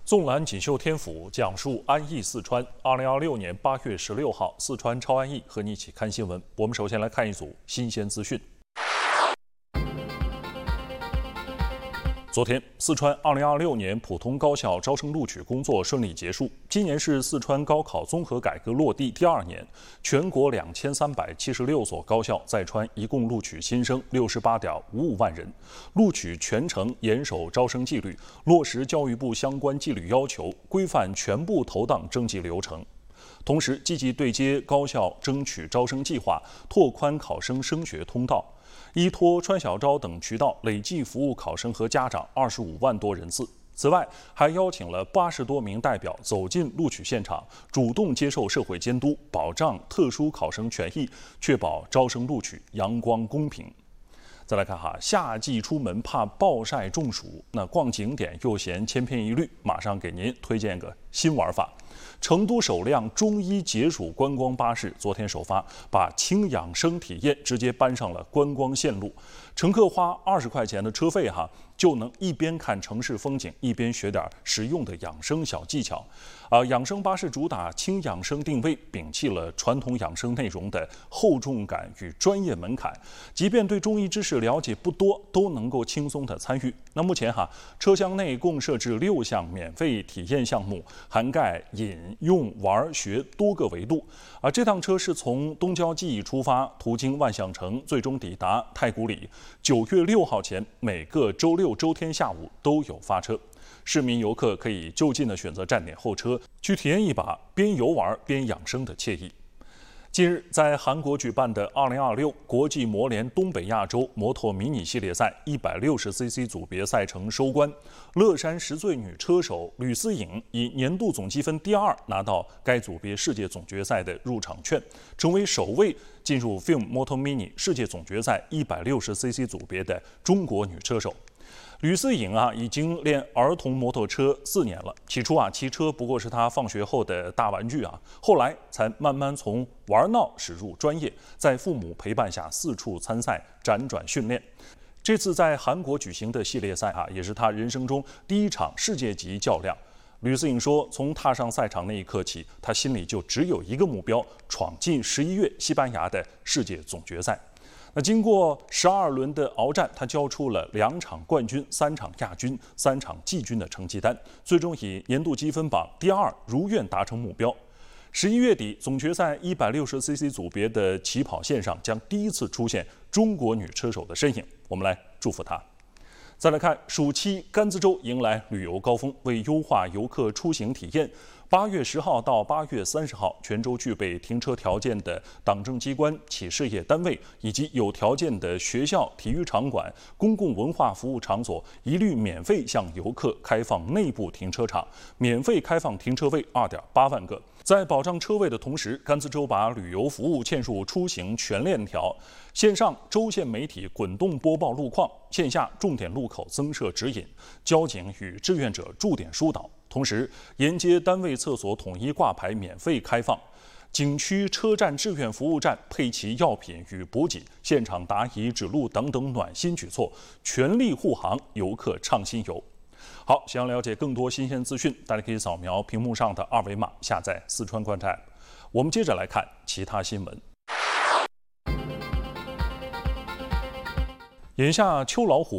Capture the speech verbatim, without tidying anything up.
纵览锦绣天府，讲述安逸四川。二零二六年八月十六号，四川超安逸和你一起看新闻。我们首先来看一组新鲜资讯。昨天，四川二零二六年普通高校招生录取工作顺利结束。今年是四川高考综合改革落地第二年，全国两千三百七十六所高校在川一共录取新生六十八点五五万人。录取全程严守招生纪律，落实教育部相关纪律要求，规范全部投档征集流程。同时，积极对接高校争取招生计划，拓宽考生升学通道。依托川小招等渠道，累计服务考生和家长二十五万多人次。此外，还邀请了八十多名代表走进录取现场，主动接受社会监督，保障特殊考生权益，确保招生录取阳光公平。再来看哈，夏季出门怕暴晒中暑，那逛景点又嫌千篇一律，马上给您推荐个新玩法。成都首辆中医解暑观光巴士昨天首发，把轻养生体验直接搬上了观光线路。乘客花二十块钱的车费哈，就能一边看城市风景，一边学点实用的养生小技巧。啊、呃，养生巴士主打轻养生定位，摒弃了传统养生内容的厚重感与专业门槛，即便对中医知识了解不多，都能够轻松的参与。那目前哈，车厢内共设置六项免费体验项目，涵盖饮用玩学多个维度。啊，这趟车是从东郊记忆出发，途经万象城，最终抵达太古里。九月六号前，每个周六周天下午都有发车。市民游客可以就近的选择站点候车，去体验一把边游玩边养生的惬意。近日，在韩国举办的二零二六国际摩联东北亚洲摩托迷你系列赛一百六十 C C 组别赛程收官，乐山十岁女车手吕思颖以年度总积分第二拿到该组别世界总决赛的入场券，成为首位进入 F I M Moto Mini 世界总决赛一百六十 C C 组别的中国女车手。吕思颖啊，已经练儿童摩托车四年了。起初啊，骑车不过是她放学后的大玩具啊，后来才慢慢从玩闹驶入专业，在父母陪伴下四处参赛，辗转训练。这次在韩国举行的系列赛啊，也是她人生中第一场世界级较量。吕思颖说，从踏上赛场那一刻起，她心里就只有一个目标：闯进十一月西班牙的世界总决赛。那经过十二轮的鏖战，他交出了两场冠军、三场亚军、三场季军的成绩单，最终以年度积分榜第二如愿达成目标。十一月底，总决赛一百六十 C C 组别的起跑线上将第一次出现中国女车手的身影，我们来祝福她。再来看，暑期甘孜州迎来旅游高峰，为优化游客出行体验，八月十号到八月三十号，全州具备停车条件的党政机关、企事业单位以及有条件的学校、体育场馆、公共文化服务场所，一律免费向游客开放内部停车场，免费开放停车位二点八万个。在保障车位的同时，甘孜州把旅游服务嵌入出行全链条，线上州县媒体滚动播报路况，线下重点路口增设指引，交警与志愿者驻点疏导。同时，沿街单位厕所统一挂牌免费开放，景区车站志愿服务站配齐药品与补给，现场答疑指路等等暖心举措，全力护航游客畅心游。好，想要了解更多新鲜资讯，大家可以扫描屏幕上的二维码下载四川观察 App。我们接着来看其他新闻。眼下秋老虎